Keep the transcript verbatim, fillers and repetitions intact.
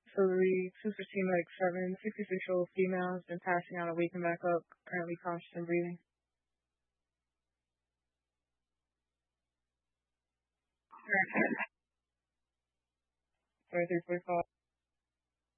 So the two fifteen like seven, sixty-six-year-old female has been passing out and waking back up, currently conscious and breathing. thirty-three forty-five.